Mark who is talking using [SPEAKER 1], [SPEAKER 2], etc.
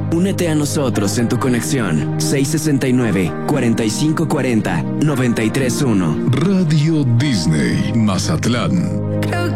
[SPEAKER 1] Únete a nosotros en tu conexión 669-4540-931.
[SPEAKER 2] Radio Disney Mazatlán.
[SPEAKER 3] Creo